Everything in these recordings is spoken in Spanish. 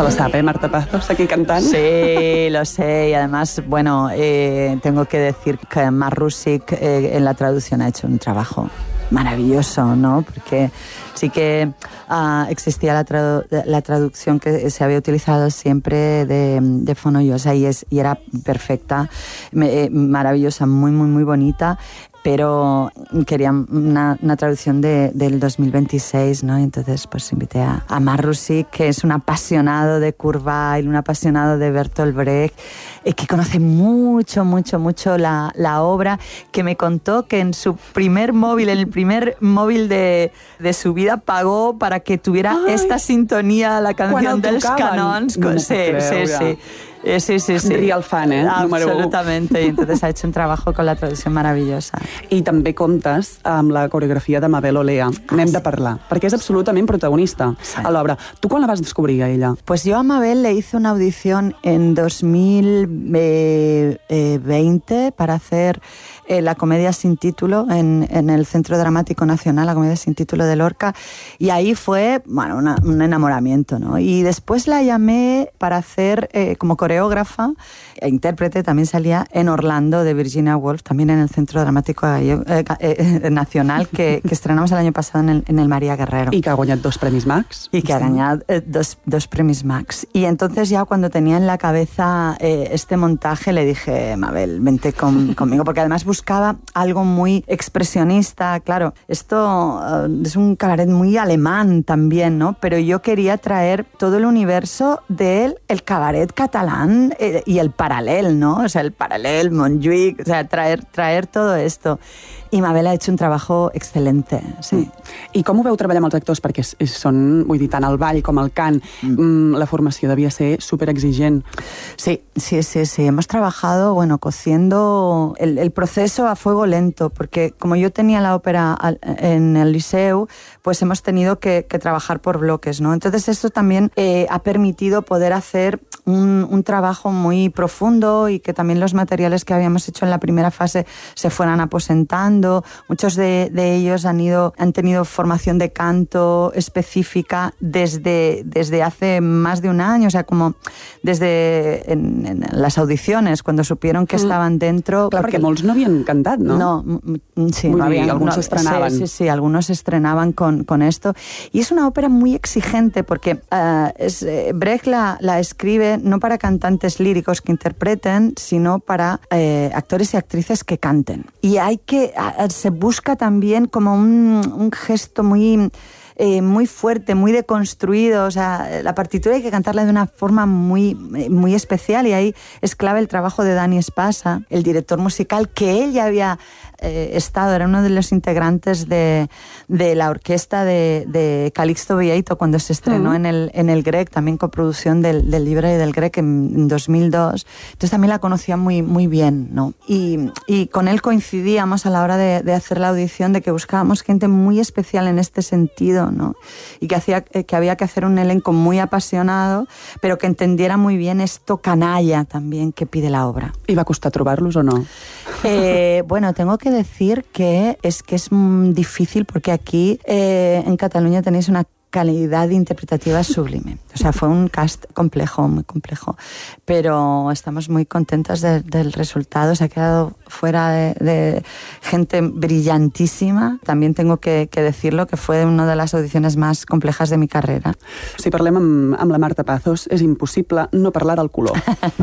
Se la sabe, Marta Pazos, aquí cantando. Sí, lo sé. Y además, bueno, tengo que decir que Marc Rosic en la traducción ha hecho un trabajo maravilloso, ¿no? Porque sí que existía la traducción que se había utilizado siempre de Fonollosa y era perfecta, maravillosa, muy, muy, muy bonita. Pero quería una traducción del 2026, ¿no? Entonces, pues invité a Marc Rosic, que es un apasionado de Kurt Weill, un apasionado de Bertolt Brecht, que conoce mucho, mucho, mucho la obra, que me contó que en su primer móvil, en el primer móvil de su vida, pagó para que tuviera esta sintonía, la canción dels Canons. No sí. Sí. Real fan, Absolutamente. Y entonces ha hecho un trabajo con la traducción maravillosa. I també comptes amb la coreografia de Mabel Olea. N'hem de parlar, perquè és absolutament protagonista a l'obra. Tu quan la vas descobrir a ella? Pues yo a Mabel le hice una audición en 2020 para hacer la comedia sin título en el Centro Dramático Nacional, la comedia sin título de Lorca, y ahí fue, bueno, un enamoramiento, ¿no? Y después la llamé para hacer como coreógrafa e intérprete, también salía en Orlando de Virginia Woolf, también en el Centro Dramático Nacional, que estrenamos el año pasado en el María Guerrero. Y que ha ganado 2 premis Max. Y que ha ganado dos premis Max. Y entonces ya cuando tenía en la cabeza este montaje le dije, Mabel, vente conmigo, porque además buscaba algo muy expresionista. Claro, esto es un cabaret muy alemán también, ¿no? Pero yo quería traer todo el universo del cabaret catalán y el paralel, ¿no? O sea, el paralel, Montjuïc, o sea, traer todo esto. I Mabel ha hecho un trabajo excelente, sí. I com ho veu treballar amb els actors? Perquè són, vull dir, tant el ball com el cant, la formació devia ser superexigent. Sí. Hemos trabajado, bueno, cociendo el proceso a fuego lento, porque como yo tenía la ópera en el Liceu, pues hemos tenido que trabajar por bloques, ¿no? Entonces esto también ha permitido poder hacer un trabajo muy profundo y que también los materiales que habíamos hecho en la primera fase se fueran aposentando. Muchos de ellos han tenido formación de canto específica desde hace más de un año, o sea, como desde en las audiciones, cuando supieron que estaban dentro. Claro, perquè molts no havien cantat, ¿no? No, sí. Vull no dir, habían, algunos estrenaban. Sí, algunos estrenaban con esto. Y es una ópera muy exigente porque Brecht la escribe no para cantantes líricos que interpreten, sino para actores y actrices que canten. Y se busca también como un gesto muy fuerte, muy deconstruido. O sea, la partitura hay que cantarla de una forma muy, muy especial, y ahí es clave el trabajo de Dani Espasa, el director musical, que él ya había era uno de los integrantes de la orquesta de Calixto Vieito cuando se estrenó en el Grec, también coproducción del Libre y del Grec en 2002. Entonces también la conocía muy, muy bien, ¿no? Y con él coincidíamos a la hora de hacer la audición, de que buscábamos gente muy especial en este sentido, ¿no? Y que había que hacer un elenco muy apasionado, pero que entendiera muy bien esto canalla también que pide la obra. ¿Y va a costar trobarlos o no? Bueno, tengo que decir que es difícil, porque aquí en Cataluña tenéis una calidad interpretativa sublime. O sea, fue un cast complejo, muy complejo, pero estamos muy contentas del resultado. Se ha quedado fuera de gente brillantísima. También tengo que decirlo, que fue una de las audiciones más complejas de mi carrera. Si parlem amb la Marta Pazos, és impossible no parlar del color.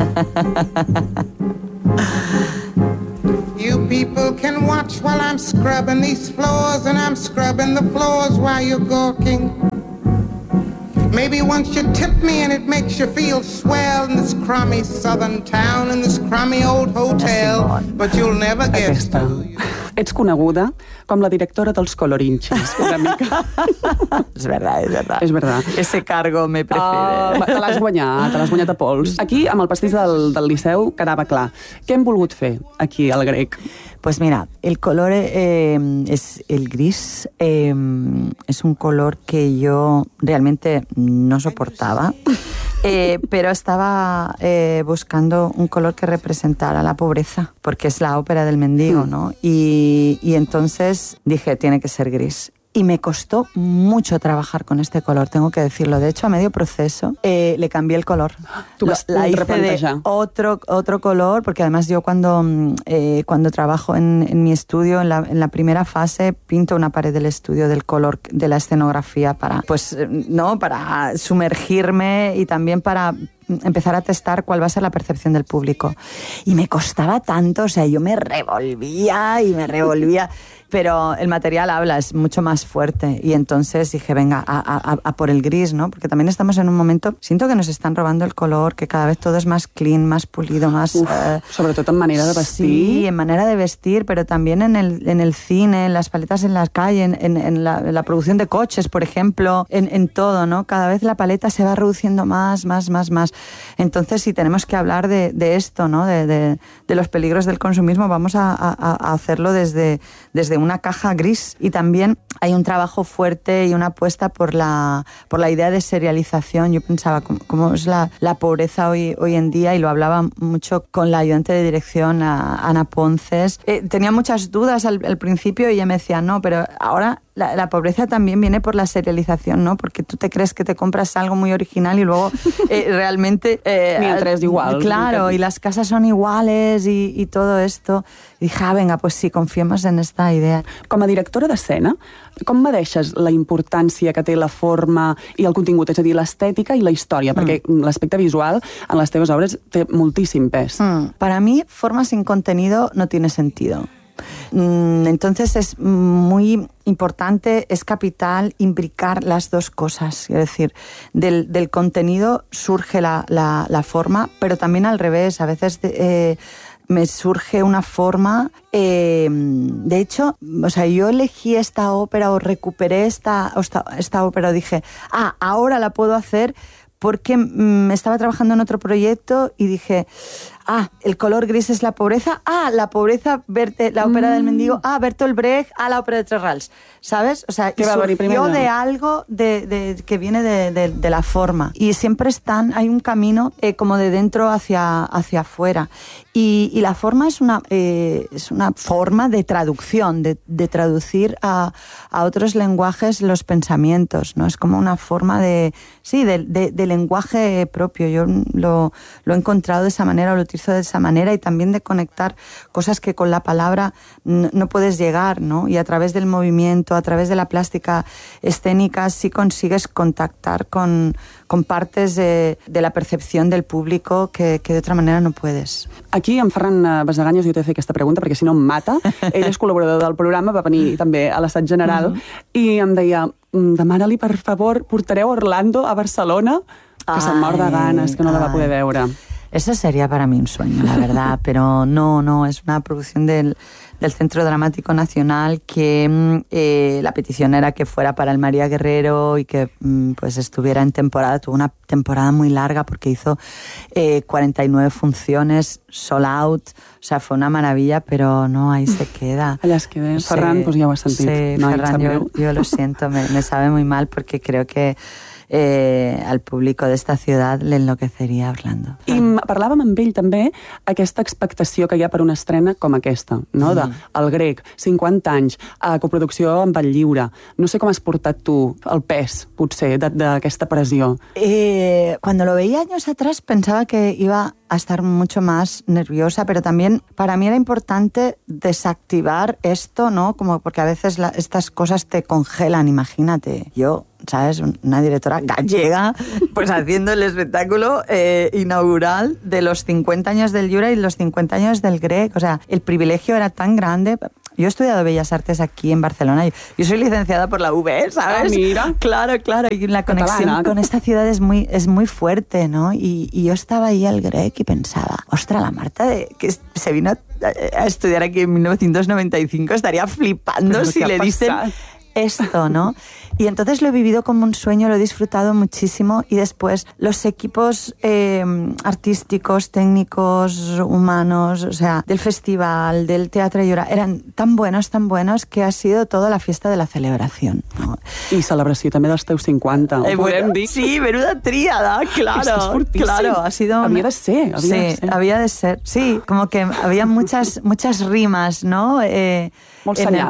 You people can watch while I'm scrubbing these floors, and I'm scrubbing the floors while you're gawking. Maybe once you tip me and it makes you feel swell in this crummy southern town, in this crummy old hotel, but you'll never guess. Ets coneguda com la directora dels colorinxis, una mica. És verdad. És verdad. Ese cargo me prefiere. Te l'has guanyat a pols. Aquí, amb el pastís del Liceu, quedava clar. Què hem volgut fer aquí al Grec? Pues mira, el color es el gris, es un color que yo realmente no soportaba, pero estaba buscando un color que representara la pobreza, porque es la ópera del mendigo, ¿no? Y entonces dije, tiene que ser gris. Y me costó mucho trabajar con este color, tengo que decirlo. De hecho, a medio proceso le cambié el color. La hice de otro color, porque además yo cuando trabajo en mi estudio, en la primera fase, pinto una pared del estudio del color de la escenografía para sumergirme y también para empezar a testar cuál va a ser la percepción del público. Y me costaba tanto, o sea, yo me revolvía y me revolvía, pero el material habla, es mucho más fuerte. Y entonces dije, venga, a por el gris, ¿no? Porque también estamos en un momento, siento que nos están robando el color, que cada vez todo es más clean, más pulido, más... Sobretot en manera de vestir. Sí, en manera de vestir, pero también en el cine, en las paletas en la calle, en la producción de coches, por ejemplo, en todo, ¿no? Cada vez la paleta se va reduciendo más. Entonces, si tenemos que hablar de esto, ¿no? De los peligros del consumismo, vamos a hacerlo desde una caja gris. Y también hay un trabajo fuerte y una apuesta por la idea de serialización. Yo pensaba cómo es la pobreza hoy en día, y lo hablaba mucho con la ayudante de dirección, Ana Ponces. Tenía muchas dudas al principio y ella me decía, no, pero ahora la pobreza también viene por la serialización, ¿no? Porque tú te crees que te compras algo muy original y luego realmente... Mientras es igual. Claro, y las casas son iguales y todo esto. I dije, venga, pues sí, confiemos en esta idea. Com a directora d'escena, com medeixes la importància que té la forma i el contingut, és a dir, l'estètica i la història? Perquè l'aspecte visual en les teves obres té moltíssim pes. Para mí, forma sin contenido no tiene sentido. Entonces es muy importante, es capital imbricar las dos cosas. Es decir, del contenido surge la forma, pero también al revés. A veces me surge una forma... de hecho, o sea, yo elegí esta ópera o recuperé esta ópera o dije, ahora la puedo hacer porque estaba trabajando en otro proyecto y dije... el color gris es la pobreza. La pobreza, la ópera del mendigo. Bertolt Brecht. La ópera de Tres Rals. ¿Sabes? O sea, surgió de algo que viene de la forma. Y siempre hay un camino como de dentro hacia afuera. Y la forma es una forma de traducción, de traducir a otros lenguajes los pensamientos, ¿no? Es como una forma de lenguaje propio. Yo lo he encontrado de esa manera, lo utilizo de esa manera, y también de conectar cosas que con la palabra no puedes llegar, ¿no? Y a través del movimiento, a través de la plástica escénica, sí consigues contactar con partes de la percepción del público que de otra manera no puedes. Aquí en Ferran Basaganyes, jo t'he de fer aquesta pregunta perquè si no em mata. Ell és col·laborador del programa, va venir també a l'assaig general i em deia, demana-li, per favor, portareu Orlando a Barcelona, que se'n mor de ganes, que no la va poder veure. Eso sería para mí un sueño, la verdad, pero no, es una producción del Centro Dramático Nacional que la petición era que fuera para el María Guerrero y que pues estuviera en temporada. Tuvo una temporada muy larga porque hizo 49 funciones, sold out, o sea, fue una maravilla, pero no, ahí se queda. Allà es queda. Sí, Ferran, pues ja ho has sentit. Sí, no, Ferran, yo lo siento, me sabe muy mal porque creo que al público d'esta ciutat l'enloqueceria Orlando. I parlàvem amb ell també aquesta expectació que hi ha per una estrena com aquesta, no? De El Grec, 50 anys, coproducció amb el Lliure. No sé com has portat tu el pes, potser, d'aquesta pressió. Cuando lo veía años atrás pensaba que iba a estar mucho más nerviosa, pero también para mí era importante desactivar esto, ¿no? Como porque a veces estas cosas te congelan, imagínate. Yo, ¿sabes? Una directora gallega, pues haciendo el espectáculo inaugural de los 50 años del Lliure y los 50 años del Grec. O sea, el privilegio era tan grande. Yo he estudiado Bellas Artes aquí en Barcelona. Yo soy licenciada por la UB, ¿sabes? Mira. Claro. Y la conexión con esta ciudad es muy fuerte, ¿no? Y yo estaba ahí al Grec y pensaba, ostras, la Marta que se vino a estudiar aquí en 1995 estaría flipando si le dicen esto, ¿no? Y entonces lo he vivido como un sueño, lo he disfrutado muchísimo, y después los equipos artísticos, técnicos, humanos, o sea, del festival, del Teatre Lliure, eran tan buenos que ha sido toda la fiesta de la celebración, ¿no? I celebració també dels teus 50, ho podem dir? Sí, menuda tríada, claro. És fortíssim. Claro, ha sido... Havia de ser. Había de ser. Sí, como que había muchas rimas, ¿no? Molt senyal.